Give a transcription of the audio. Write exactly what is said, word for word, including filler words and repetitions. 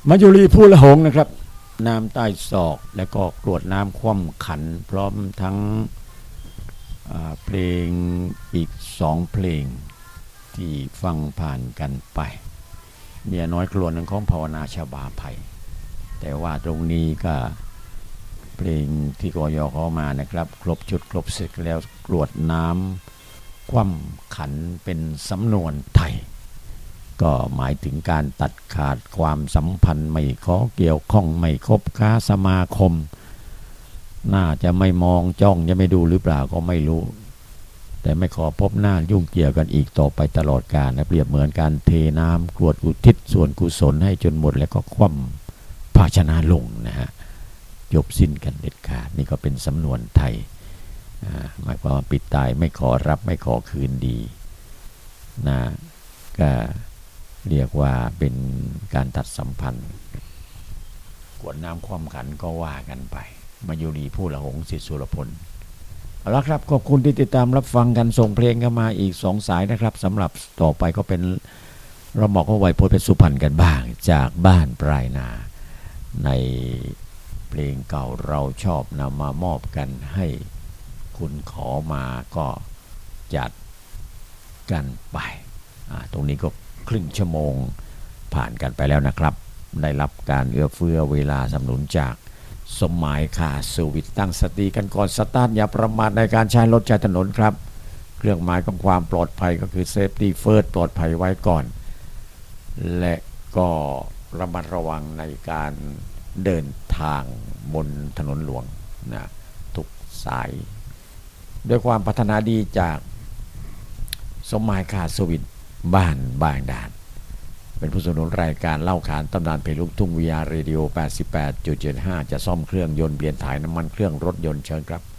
มัจจุรีผู้ละหงนะครับน้ำใต้ศอกและก็กรวดน้ำคว่ำขันพร้อมทั้งเพลงอีกสองเพลงที่ฟังผ่านกันไปเมียน้อยกรวดนึงของภาวนาชบาไผ่แต่ว่าตรงนี้ก็เพลงที่กยเข้ามานะครับครบชุดครบเสร็จแล้วกรวดน้ำคว่ำขันเป็นสำนวนไทยก็หมายถึงการตัดขาดความสัมพันธ์ไม่ขอเกี่ยวข้องไม่คบค้าสมาคมน่าจะไม่มองจ้องจะไม่ดูหรือเปล่าก็ไม่รู้แต่ไม่ขอพบหน้ายุ่งเกี่ยวกันอีกต่อไปตลอดกาลนะเปรียบเหมือนการเทน้ำกรวดอุทิศส่วนกุศลให้จนหมดแล้วก็คว่ำภาชนะลงนะฮะจบสิ้นกันเด็ดขาดนี่ก็เป็นสำนวนไทยหมายความว่าปิดตายไม่ขอรับไม่ขอคืนดีนะก็เรียกว่าเป็นการตัดสัมพันธ์กวดน้ำคว่ำขันก็ว่ากันไปมายุรีผู้ละหงสิทธิสุรพลเอาละครับขอบคุณที่ติดตามรับฟังกันส่งเพลงเข้ามาอีกสองสายนะครับสำหรับต่อไปก็เป็นเราบอกว่าไวยพจน์เป็นสุพรรณกันบ้างจากบ้านปลายนาในเพลงเก่าเราชอบนำมามอบกันให้คุณขอมาก็จัดกันไปตรงนี้ก็ครึ่งชั่วโมงผ่านกันไปแล้วนะครับได้รับการเอื้อเฟื้อเวลาสนับสนุนจากสมหมายค่าสวิตตั้งสติกันก่อนสตาร์ทอย่าประมาทในการใช้รถใช้ถนนครับเครื่องหมายของความปลอดภัยก็คือเซฟตี้เฟิร์สปลอดภัยไว้ก่อนและก็ระมัดระวังในการเดินทางบนถนนหลวงนะทุกสายด้วยความพัฒนาดีจากสมหมายค่าสวิตบ้านบางด่านเป็นผู้สนับสนุนรายการเล่าขานตำนานเพลงลูกทุ่ง วี อาร์ Radio แปดสิบแปดจุดเจ็ดห้า จะซ่อมเครื่องยนต์เปลี่ยนถ่ายน้ำมันเครื่องรถยนต์เชิญครับ